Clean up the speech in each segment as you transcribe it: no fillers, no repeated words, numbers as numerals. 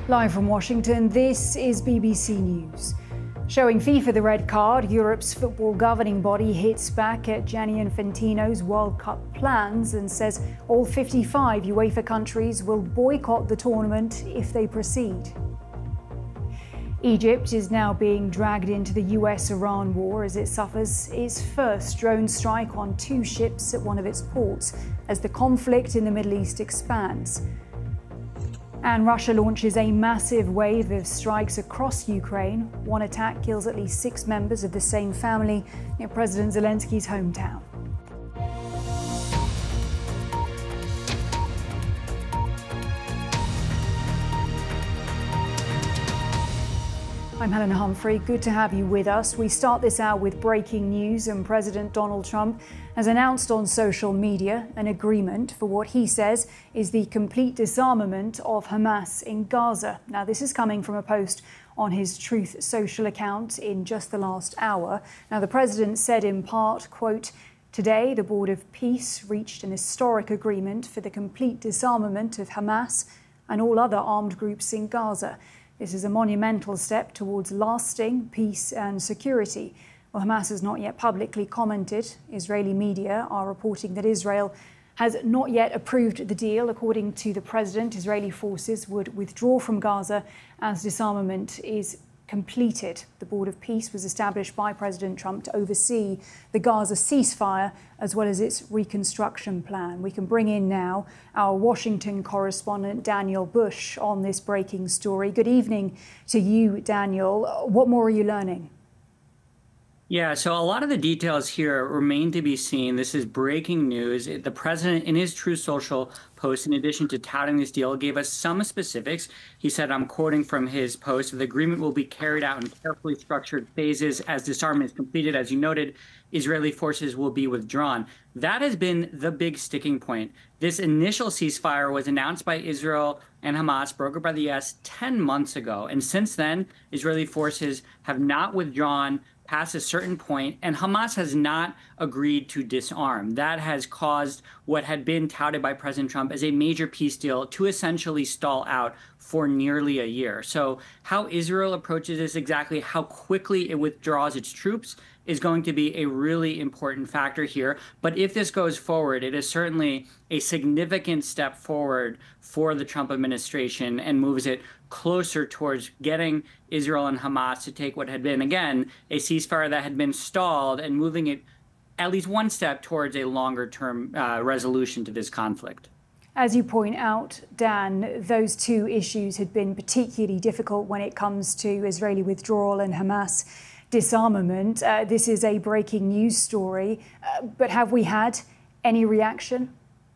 Live from Washington, this is BBC News. Showing FIFA the red card, Europe's football governing body hits back at Gianni Infantino's World Cup plans and says all 55 UEFA countries will boycott the tournament if they proceed. Egypt is now being dragged into the US-Iran war as it suffers its first drone strike on 2 ships at one of its ports as the conflict in the Middle East expands. And Russia launches a massive wave of strikes across Ukraine. One attack kills at least 6 members of the same family near President Zelensky's hometown. I'm Helena Humphrey. Good to have you with us. We start this hour with breaking news, and President Donald Trump has announced on social media an agreement for what he says is the complete disarmament of Hamas in Gaza. Now, this is coming from a post on his Truth Social account in just the last hour. Now, the president said in part, quote, "Today, the Board of Peace reached an historic agreement for the complete disarmament of Hamas and all other armed groups in Gaza. This is a monumental step towards lasting peace and security." Well, Hamas has not yet publicly commented. Israeli media are reporting that Israel has not yet approved the deal. According to the president, Israeli forces would withdraw from Gaza as disarmament is completed. The Board of Peace was established by President Trump to oversee the Gaza ceasefire as well as its reconstruction plan. We can bring in now our Washington correspondent, Daniel Bush, on this breaking story. Good evening to you, Daniel. What more are you learning? Yeah, so a lot of the details here remain to be seen. This is breaking news. The president, in his Truth Social post, in addition to touting this deal, gave us some specifics. He said, I'm quoting from his post, the agreement will be carried out in carefully structured phases as disarmament is completed. As you noted, Israeli forces will be withdrawn. That has been the big sticking point. This initial ceasefire was announced by Israel and Hamas, brokered by the US 10 months ago. And since then, Israeli forces have not withdrawn past a certain point, and Hamas has not agreed to disarm. That has caused what had been touted by President Trump as a major peace deal to essentially stall out for nearly a year. So how Israel approaches this exactly, how quickly it withdraws its troops, is going to be a really important factor here. But if this goes forward, it is certainly a significant step forward for the Trump administration and moves it closer towards getting Israel and Hamas to take what had been, again, a ceasefire that had been stalled and moving it at least one step towards a longer-term resolution to this conflict. As you point out, Dan, those 2 issues had been particularly difficult when it comes to Israeli withdrawal and Hamas disarmament. This is a breaking news story, but have we had any reaction?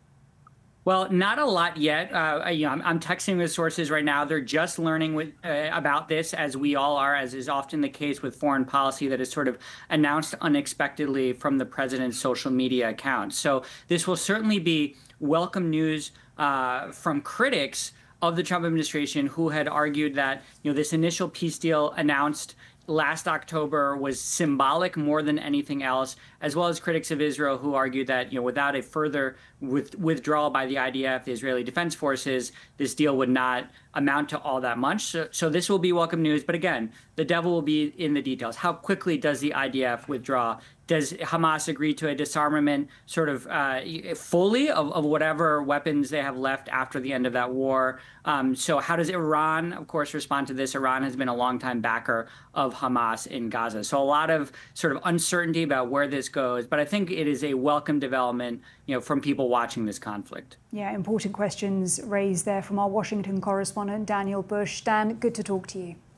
Well, not a lot yet. I'm texting with sources right now. They're just learning about this, as we all are, as is often the case with foreign policy that is sort of announced unexpectedly from the president's social media account. So this will certainly be welcome news from critics of the Trump administration, who had argued that this initial peace deal announced last October was symbolic more than anything else, as well as critics of Israel who argued that without a further withdrawal by the IDF, the Israeli Defense Forces, this deal would not amount to all that much. So this will be welcome news. But again, the devil will be in the details. How quickly does the IDF withdraw? Does Hamas agree to a disarmament sort of fully of whatever weapons they have left after the end of that war? So how does Iran, of course, respond to this? Iran has been a longtime backer of Hamas in Gaza. So a lot of sort of uncertainty about where this goes. But I think it is a welcome development, from people watching this conflict. Yeah, important questions raised there from our Washington correspondent, Daniel Bush. Dan, good to talk to you.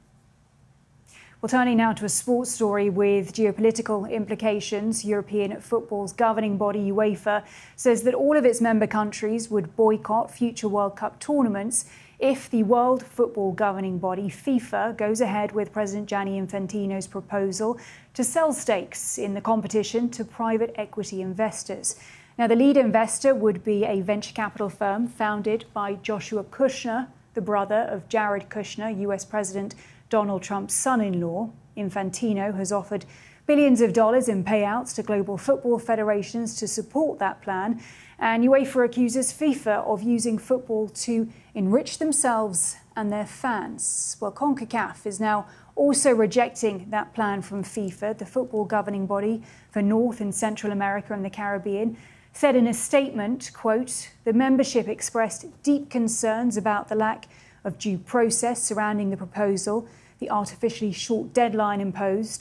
Well, turning now to a sports story with geopolitical implications, European football's governing body, UEFA, says that all of its member countries would boycott future World Cup tournaments if the World Football governing body, FIFA, goes ahead with President Gianni Infantino's proposal to sell stakes in the competition to private equity investors. Now, the lead investor would be a venture capital firm founded by Joshua Kushner, the brother of Jared Kushner, US President Donald Trump's son-in-law. Infantino has offered billions of dollars in payouts to global football federations to support that plan. And UEFA accuses FIFA of using football to enrich themselves and their fans. Well, CONCACAF is now also rejecting that plan from FIFA. The football governing body for North and Central America and the Caribbean said in a statement, quote, "The membership expressed deep concerns about the lack of due process surrounding the proposal, the artificially short deadline imposed,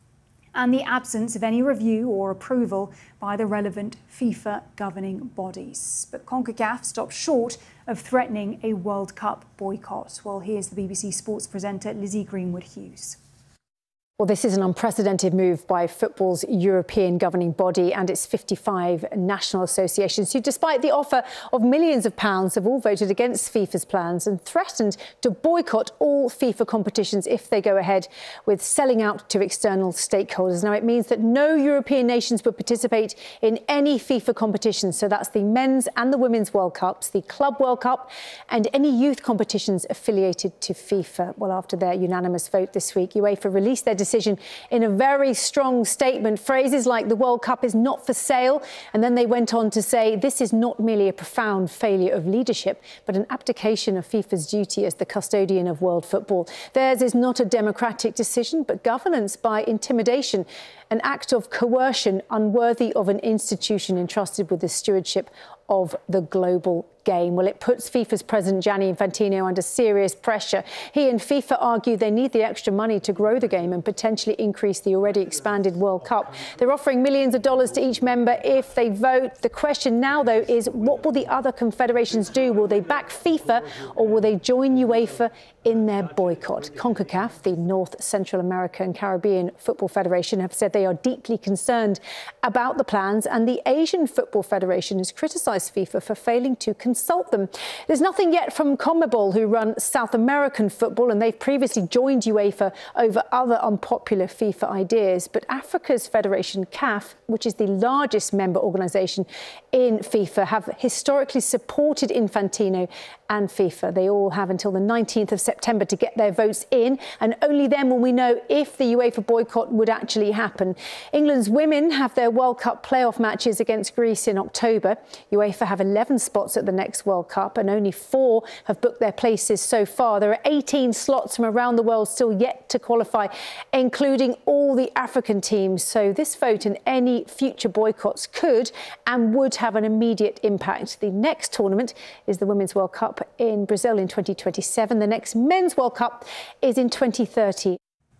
and the absence of any review or approval by the relevant FIFA governing bodies." But CONCACAF stopped short of threatening a World Cup boycott. Well, here's the BBC Sports presenter Lizzie Greenwood-Hughes. Well, this is an unprecedented move by football's European governing body and its 55 national associations, who, despite the offer of millions of pounds, have all voted against FIFA's plans and threatened to boycott all FIFA competitions if they go ahead with selling out to external stakeholders. Now, it means that no European nations would participate in any FIFA competitions. So that's the Men's and the Women's World Cups, the Club World Cup and any youth competitions affiliated to FIFA. Well, after their unanimous vote this week, UEFA released their decision in a very strong statement. Phrases like the World Cup is not for sale. And then they went on to say this is not merely a profound failure of leadership, but an abdication of FIFA's duty as the custodian of world football. Theirs is not a democratic decision, but governance by intimidation, an act of coercion unworthy of an institution entrusted with the stewardship of the global game. Well, it puts FIFA's president Gianni Infantino under serious pressure. He and FIFA argue they need the extra money to grow the game and potentially increase the already expanded World Cup. They're offering millions of dollars to each member if they vote. The question now, though, is what will the other confederations do? Will they back FIFA or will they join UEFA in their boycott? CONCACAF, the North, Central America and Caribbean Football Federation, have said they are deeply concerned about the plans, and the Asian Football Federation has criticised FIFA for failing to consult them. There's nothing yet from CONMEBOL, who run South American football, and they've previously joined UEFA over other unpopular FIFA ideas. But Africa's federation, CAF, which is the largest member organisation in FIFA, have historically supported Infantino and FIFA. They all have until the 19th of September to get their votes in, and only then will we know if the UEFA boycott would actually happen. England's women have their World Cup playoff matches against Greece in October. UEFA have 11 spots at the next World Cup, and only 4 have booked their places so far. There are 18 slots from around the world still yet to qualify, including all the African teams. So this vote and any future boycotts could and would have an immediate impact. The next tournament is the Women's World Cup in Brazil in 2027. The next Men's World Cup is in 2030.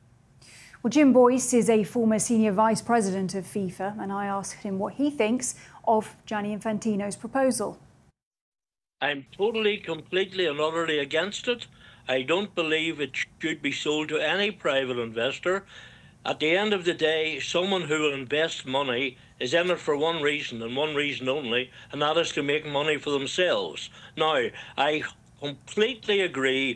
Well, Jim Boyce is a former senior vice president of FIFA, and I asked him what he thinks of Gianni Infantino's proposal. I'm totally, completely and utterly against it. I don't believe it should be sold to any private investor. At the end of the day, someone who will invest money is in it for one reason and one reason only, and that is to make money for themselves. Now, I completely agree